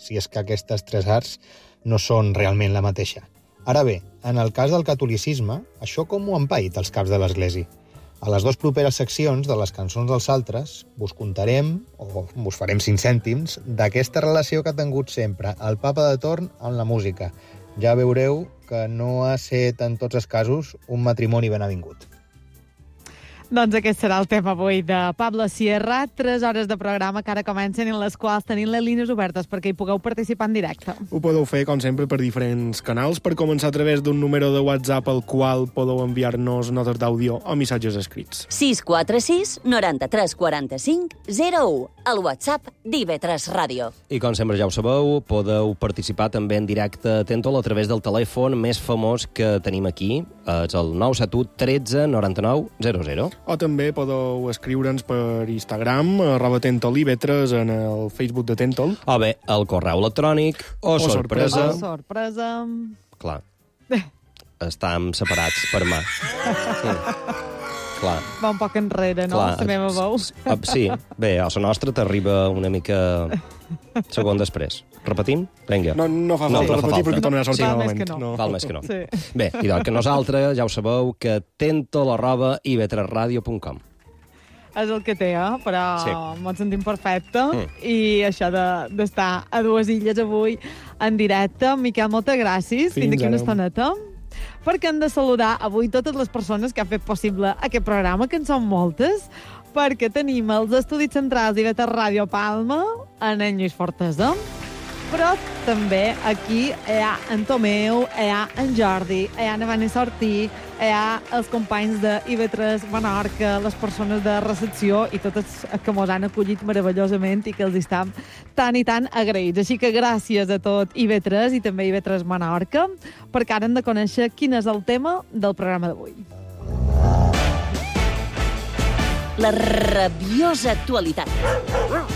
si és que aquestes tres arts no són realment la mateixa. Ara bé, en el cas del catolicisme, això com ho han paït els caps de l'Església? A les dues properes seccions de les cançons dels altres vos contarem, o vos farem 5 cèntims, d'aquesta relació que ha tingut sempre el papa de torn amb la música. Ja veureu que no ha estat en tots els casos un matrimoni ben avingut. Doncs aquest serà el tema avui de Pablo Sierra. 3 hores de programa que ara comencen en les quals tenim les línies obertes perquè hi pugueu participar en directe. Ho podeu fer, com sempre, per diferents canals, per començar a través d'un número de WhatsApp al qual podeu enviar-nos notes d'àudio o missatges escrits. 646 93 45 01, el WhatsApp d'IV3 Ràdio. I com sempre ja ho sabeu, podeu participar també en directe a Tentol a través del telèfon més famós que tenim aquí, és el 971 13 99 00. O també podeu escriure'ns per Instagram, @TentolIV3, en el Facebook de Tentol. O bé, el correu electrònic, o sorpresa. Oh, sorpresa. Clar, estem separats per mà. Clar. Va un poc enrere, no? Clar. La meva veu. Sí, bé, a la nostra t'arriba una mica segon després. Repetim? Vinga. No fa falta repetir perquè tornarà a sortir novament. Val més que no. Sí. Bé, i doncs que nosaltres, ja ho sabeu, que tentol@iv3radio.com. És el que té, però Sí. ens sentim perfecte. I això d'estar a dues illes avui en directe. Miquel, moltes gràcies. Fins d'aquí una estoneta. Perquè hem de saludar avui totes les persones que han fet possible aquest programa, que en són moltes, perquè tenim els estudis centrals d'IV3 Ràdio Palma, en Lluís Fortesa, però també aquí hi ha en Tomeu, hi ha en Jordi, hi ha en Vanessa Ortí, hi ha els companys de IV3 Menorca, les persones de recepció i tots els que ens han acollit meravellosament i que els estem tan i tan agraïts. Així que gràcies a tot IV3 i també IV3 Menorca, perquè ara hem de conèixer quin és el tema del programa d'avui. La rabiosa actualitat.